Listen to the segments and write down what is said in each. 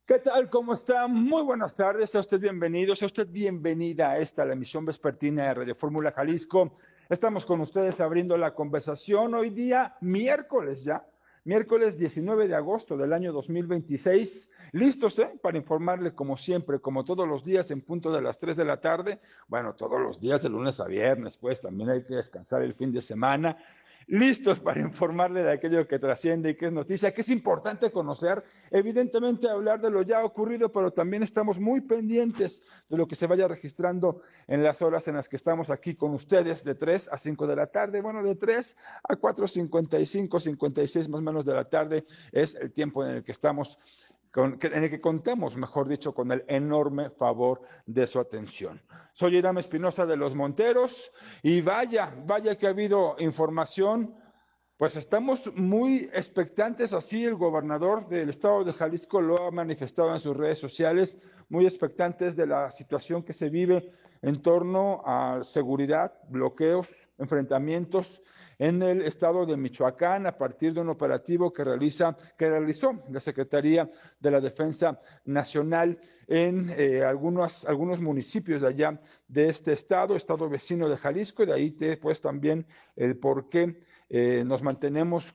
¿Qué tal? ¿Cómo está? Muy buenas tardes. Sea usted bienvenido, sea usted bienvenida a la emisión vespertina de Radio Fórmula Jalisco. Estamos con ustedes abriendo la conversación hoy día, miércoles ya, miércoles 19 de agosto del año 2026. Listos, para informarle como siempre, como todos los días en punto de las 3 de la tarde. Bueno, todos los días de lunes a viernes, pues también hay que descansar el fin de semana. Listos para informarle de aquello que trasciende y que es noticia, que es importante conocer, evidentemente hablar de lo ya ocurrido, pero también estamos muy pendientes de lo que se vaya registrando en las horas en las que estamos aquí con ustedes, de 3 a 5 de la tarde, bueno, de 3 a 4:55, 56 más o menos de la tarde, es el tiempo en el que estamos en el que contemos, mejor dicho, con el enorme favor de su atención. Soy Irán Espinosa de los Monteros y vaya que ha habido información. Pues estamos muy expectantes, así el gobernador del estado de Jalisco lo ha manifestado en sus redes sociales, muy expectantes de la situación que se vive en torno a seguridad, bloqueos, enfrentamientos en el estado de Michoacán a partir de un operativo que realizó la Secretaría de la Defensa Nacional en algunos municipios de allá de este estado vecino de Jalisco, y de ahí pues también el por qué nos mantenemos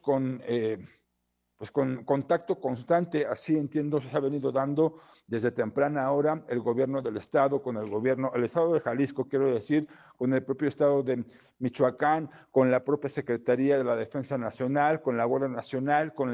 con contacto constante, así entiendo se ha venido dando desde temprana hora el gobierno del estado con el estado de Jalisco, quiero decir, con el propio estado de Michoacán, con la propia Secretaría de la Defensa Nacional, con la Guardia Nacional, con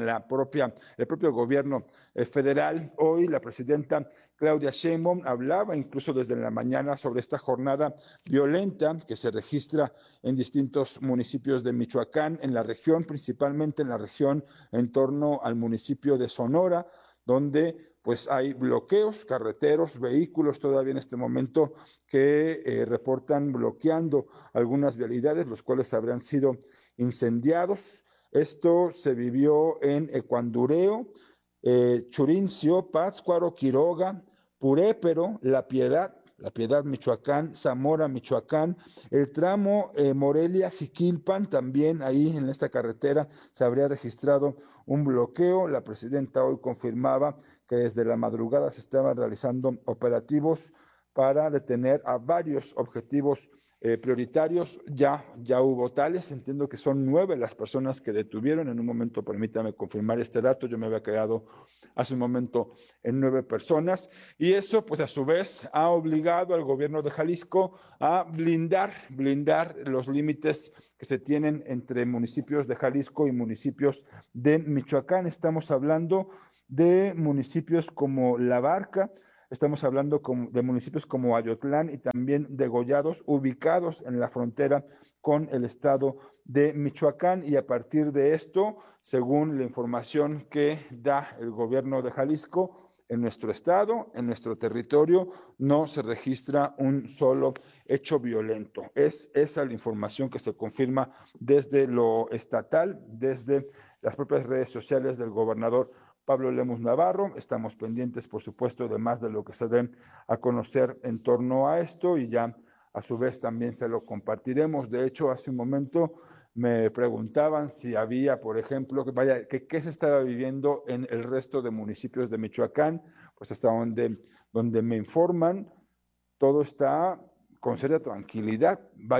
el propio gobierno federal. Hoy la presidenta Claudia Sheinbaum hablaba incluso desde la mañana sobre esta jornada violenta que se registra en distintos municipios de Michoacán, en la región, principalmente en la región en torno al municipio de Sonora, donde pues hay bloqueos carreteros, vehículos todavía en este momento que reportan bloqueando algunas vialidades, los cuales habrían sido incendiados. Esto se vivió en Ecuandureo, Churincio, Pátzcuaro, Quiroga, Purépero, La Piedad, Michoacán, Zamora, Michoacán, el tramo Morelia-Jiquilpan, también ahí en esta carretera se habría registrado un bloqueo. La presidenta hoy confirmaba que desde la madrugada se estaban realizando operativos para detener a varios objetivos prioritarios. Ya hubo tales, entiendo que son 9 las personas que detuvieron. En un momento, permítame confirmar este dato, yo me había quedado hace un momento en 9 personas, y eso pues a su vez ha obligado al gobierno de Jalisco a blindar los límites que se tienen entre municipios de Jalisco y municipios de Michoacán. Estamos hablando de municipios como La Barca, estamos hablando de municipios como Ayotlán y también Degollados, ubicados en la frontera con el estado de Michoacán, y a partir de esto, según la información que da el gobierno de Jalisco, en nuestro estado, en nuestro territorio, no se registra un solo hecho violento. Es esa la información que se confirma desde lo estatal, desde las propias redes sociales del gobernador Pablo Lemus Navarro. Estamos pendientes, por supuesto, de más de lo que se den a conocer en torno a esto, y ya a su vez también se lo compartiremos. De hecho, hace un momento me preguntaban si había, por ejemplo, qué se estaba viviendo en el resto de municipios de Michoacán. Pues hasta donde me informan, todo está con seria tranquilidad.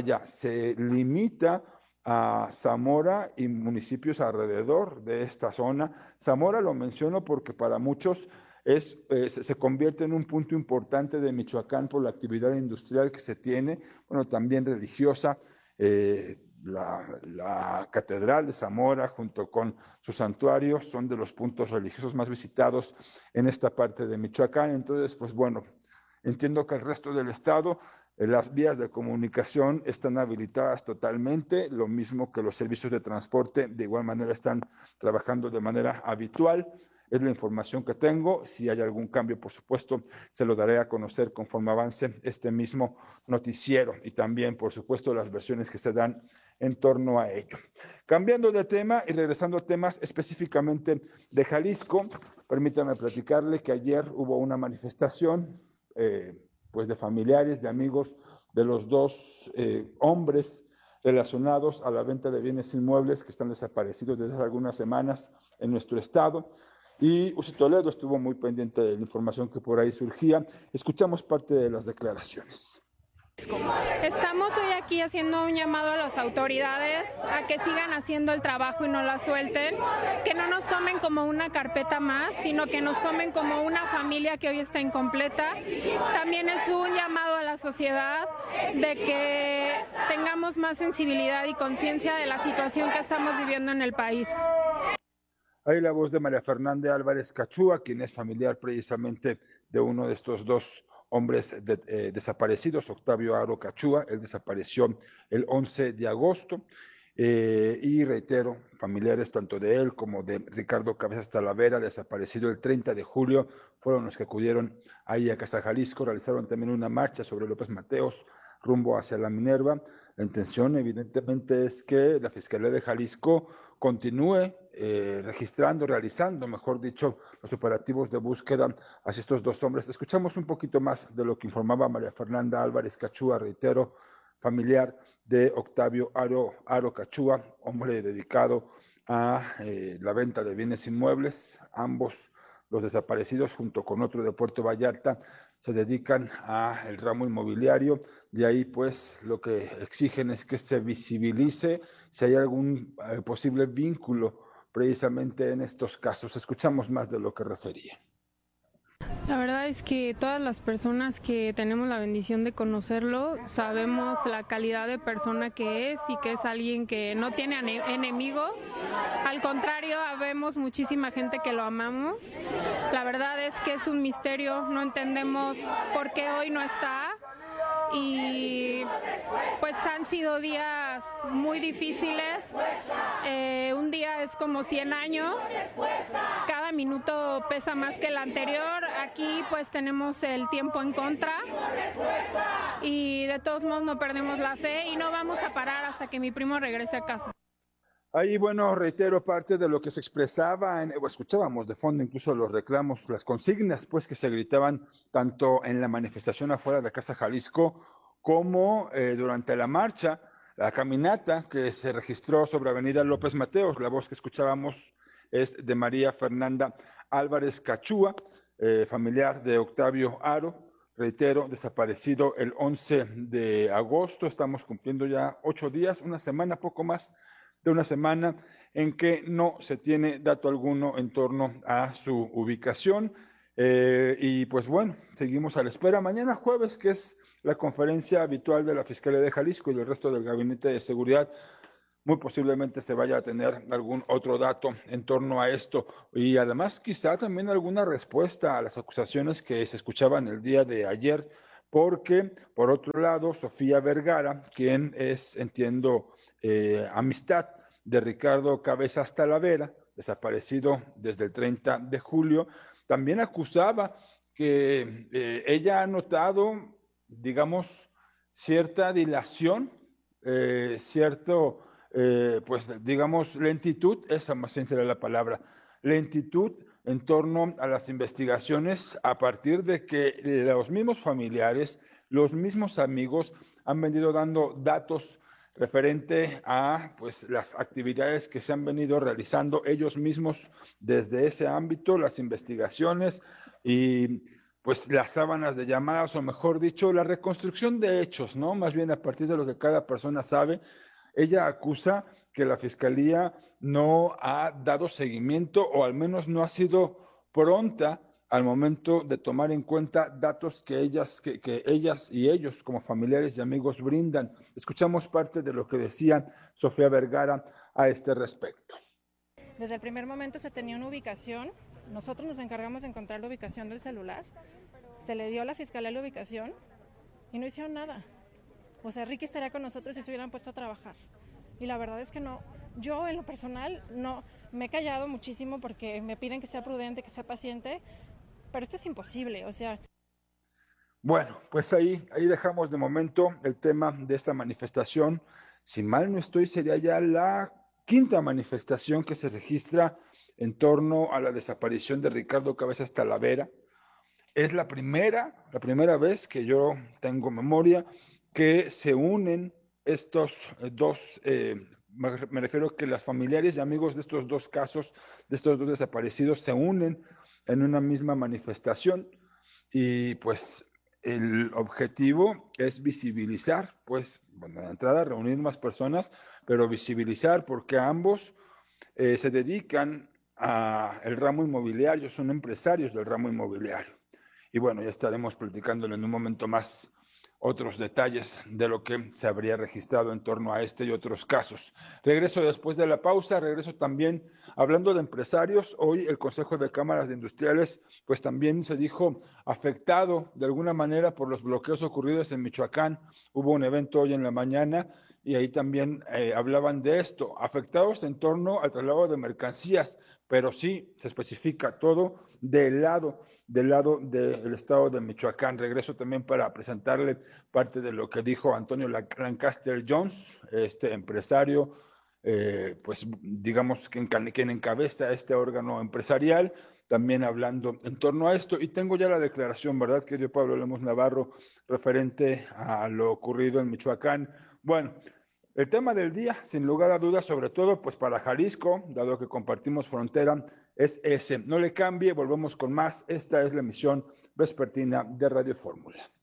Se limita a Zamora y municipios alrededor de esta zona. Zamora lo menciono porque para muchos se convierte en un punto importante de Michoacán por la actividad industrial que se tiene, bueno, también religiosa. La Catedral de Zamora, junto con su santuario, son de los puntos religiosos más visitados en esta parte de Michoacán. Entonces, pues bueno, entiendo que el resto del estado, las vías de comunicación están habilitadas totalmente, lo mismo que los servicios de transporte, de igual manera están trabajando de manera habitual. Es la información que tengo. Si hay algún cambio, por supuesto, se lo daré a conocer conforme avance este mismo noticiero, y también, por supuesto, las versiones que se dan en torno a ello. Cambiando de tema y regresando a temas específicamente de Jalisco, permítame platicarle que ayer hubo una manifestación pues de familiares, de amigos de los dos hombres relacionados a la venta de bienes inmuebles que están desaparecidos desde hace algunas semanas en nuestro estado. y Uci Toledo estuvo muy pendiente de la información que por ahí surgía. Escuchamos parte de las declaraciones. Estamos hoy aquí haciendo un llamado a las autoridades a que sigan haciendo el trabajo y no la suelten, que no nos tomen como una carpeta más, sino que nos tomen como una familia que hoy está incompleta. También es un llamado a la sociedad de que tengamos más sensibilidad y conciencia de la situación que estamos viviendo en el país. Hay la voz de María Fernanda Álvarez Cachúa, quien es familiar precisamente de uno de estos dos hombres desaparecidos, Octavio Aro Cachúa. Él desapareció el 11 de agosto. Y reitero, familiares tanto de él como de Ricardo Cabezas Talavera, desaparecido el 30 de julio, fueron los que acudieron ahí a Casa Jalisco, realizaron también una marcha sobre López Mateos rumbo hacia la Minerva. La intención evidentemente es que la Fiscalía de Jalisco continúe realizando, mejor dicho, los operativos de búsqueda hacia estos dos hombres. Escuchamos un poquito más de lo que informaba María Fernanda Álvarez Cachúa, reitero, familiar de Octavio Aro Cachúa, hombre dedicado a la venta de bienes inmuebles. Ambos, los desaparecidos, junto con otro de Puerto Vallarta, se dedican al ramo inmobiliario. De ahí, pues, lo que exigen es que se visibilice si hay algún posible vínculo precisamente en estos casos. Escuchamos más de lo que refería. La verdad es que todas las personas que tenemos la bendición de conocerlo sabemos la calidad de persona que es y que es alguien que no tiene enemigos. Al contrario, vemos muchísima gente que lo amamos. La verdad es que es un misterio, no entendemos por qué hoy no está. Y pues han sido días muy difíciles. Un día es como 100 años, cada minuto pesa más que el anterior. Aquí pues tenemos el tiempo en contra y de todos modos no perdemos la fe y no vamos a parar hasta que mi primo regrese a casa. Ahí, bueno, reitero parte de lo que se expresaba, o escuchábamos de fondo incluso los reclamos, las consignas, pues, que se gritaban tanto en la manifestación afuera de Casa Jalisco como durante la marcha, la caminata que se registró sobre Avenida López Mateos. La voz que escuchábamos es de María Fernanda Álvarez Cachúa, familiar de Octavio Aro, reitero, desaparecido el 11 de agosto. Estamos cumpliendo ya 8 días, una semana, poco más de una semana, en que no se tiene dato alguno en torno a su ubicación. Y pues bueno, seguimos a la espera. Mañana jueves, que es la conferencia habitual de la Fiscalía de Jalisco y del resto del Gabinete de Seguridad, muy posiblemente se vaya a tener algún otro dato en torno a esto y además quizá también alguna respuesta a las acusaciones que se escuchaban el día de ayer, porque por otro lado, Sofía Vergara, quien es, entiendo, amistad de Ricardo Cabezas Talavera, desaparecido desde el 30 de julio, también acusaba que ella ha notado, digamos, cierta dilación, pues digamos, lentitud, esa más bien será la palabra, lentitud en torno a las investigaciones a partir de que los mismos familiares, los mismos amigos han venido dando datos referente a pues las actividades que se han venido realizando ellos mismos desde ese ámbito, las investigaciones y pues las sábanas de llamadas, o mejor dicho, la reconstrucción de hechos, ¿no? Más bien a partir de lo que cada persona sabe. Ella acusa que la Fiscalía no ha dado seguimiento o al menos no ha sido pronta al momento de tomar en cuenta datos que ellas y ellos como familiares y amigos brindan. Escuchamos parte de lo que decía Sofía Vergara a este respecto. Desde el primer momento se tenía una ubicación, nosotros nos encargamos de encontrar la ubicación del celular, se le dio a la Fiscalía la ubicación y no hicieron nada. O sea, Ricky estaría con nosotros si se hubieran puesto a trabajar. Y la verdad es que no. Yo, en lo personal, no me he callado muchísimo porque me piden que sea prudente, que sea paciente, pero esto es imposible, o sea. Bueno, pues ahí dejamos de momento el tema de esta manifestación. Si mal no estoy, sería ya la quinta manifestación que se registra en torno a la desaparición de Ricardo Cabezas Talavera. Es la primera vez que yo tengo memoria que se unen estos dos me refiero que las familiares y amigos de estos dos casos, de estos dos desaparecidos, se unen en una misma manifestación y pues el objetivo es visibilizar, pues, bueno, de entrada reunir más personas, pero visibilizar porque ambos se dedican al ramo inmobiliario, son empresarios del ramo inmobiliario. Y bueno, ya estaremos platicándolo en un momento más otros detalles de lo que se habría registrado en torno a este y otros casos. Regreso después de la pausa, regreso también hablando de empresarios. Hoy el Consejo de Cámaras de Industriales pues también se dijo afectado de alguna manera por los bloqueos ocurridos en Michoacán. Hubo un evento hoy en la mañana y ahí también hablaban de esto, afectados en torno al traslado de mercancías, pero sí se especifica todo del lado del estado de Michoacán. Regreso también para presentarle parte de lo que dijo Antonio Lancaster Jones, este empresario, pues digamos quien encabeza este órgano empresarial, también hablando en torno a esto. Y tengo ya la declaración, ¿verdad?, que dio Pablo Lemos Navarro referente a lo ocurrido en Michoacán. Bueno, el tema del día, sin lugar a dudas, sobre todo pues para Jalisco, dado que compartimos frontera, es ese. No le cambie, volvemos con más. Esta es la emisión vespertina de Radio Fórmula.